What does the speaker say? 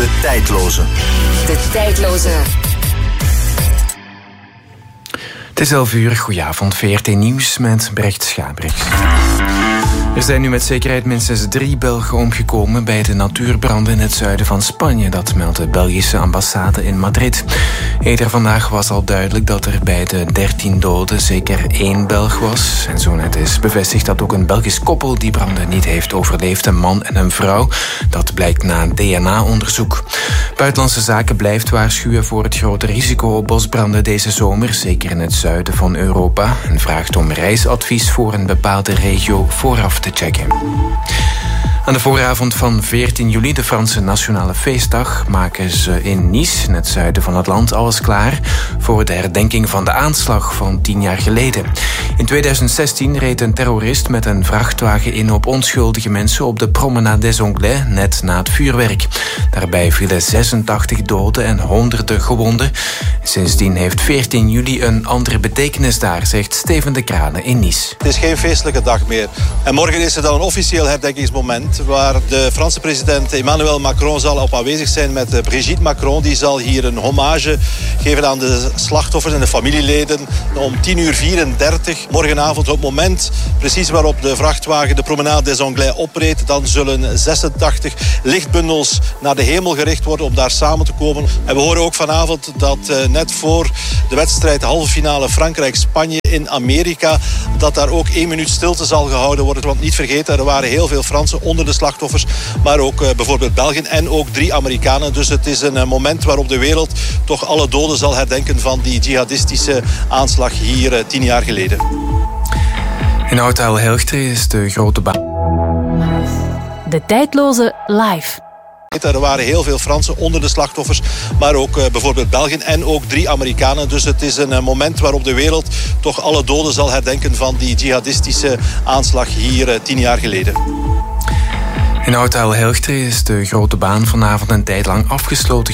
De tijdloze. De tijdloze. Het is 11 uur, goedenavond, VRT Nieuws met Brecht Schabrix. Er zijn nu met zekerheid minstens 3 Belgen omgekomen bij de natuurbranden in het zuiden van Spanje. Dat meldt de Belgische ambassade in Madrid. Eerder vandaag was al duidelijk dat er bij de 13 doden zeker 1 Belg was. En zo net is bevestigd dat ook een Belgisch koppel die branden niet heeft overleefd, een man en een vrouw. Dat blijkt na DNA-onderzoek. Buitenlandse Zaken blijft waarschuwen voor het grote risico op bosbranden deze zomer, zeker in het zuiden van Europa, en vraagt om reisadvies voor een bepaalde regio vooraf te checken. Aan de vooravond van 14 juli, de Franse Nationale Feestdag, maken ze in Nice, in het zuiden van het land, alles klaar voor de herdenking van de aanslag van 10 jaar geleden. In 2016 reed een terrorist met een vrachtwagen in op onschuldige mensen op de Promenade des Anglais, net na het vuurwerk. Daarbij vielen 86 doden en honderden gewonden. Sindsdien heeft 14 juli een andere betekenis daar, zegt Steven de Crane in Nice. Het is geen feestelijke dag meer. En morgen is er dan een officieel herdenkingsmoment waar de Franse president Emmanuel Macron zal op aanwezig zijn met Brigitte Macron. Die zal hier een hommage geven aan de slachtoffers en de familieleden om 10:34. Morgenavond, op het moment precies waarop de vrachtwagen de Promenade des Anglais opreed, dan zullen 86 lichtbundels naar de hemel gericht worden om daar samen te komen. En we horen ook vanavond dat net voor de wedstrijd, de halve finale Frankrijk-Spanje in Amerika, dat daar ook 1 minuut stilte zal gehouden worden. Want niet vergeten, er waren heel veel Fransen onder de slachtoffers, maar ook bijvoorbeeld Belgen en ook 3 Amerikanen. Dus het is een moment waarop de wereld toch alle doden zal herdenken van die jihadistische aanslag hier 10 jaar geleden. In Oud-Heilgteren is de grote baan. De tijdloze live. Er waren heel veel Fransen onder de slachtoffers, maar ook bijvoorbeeld Belgen en ook 3 Amerikanen. Dus het is een moment waarop de wereld toch alle doden zal herdenken van die jihadistische aanslag hier 10 jaar geleden. In Oud-Heilgteren is de grote baan vanavond een tijd lang afgesloten